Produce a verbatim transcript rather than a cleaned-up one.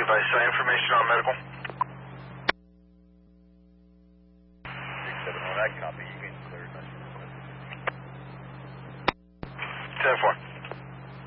advice. Uh, information on medical. six seven one, I copy. You can clear it. ten four.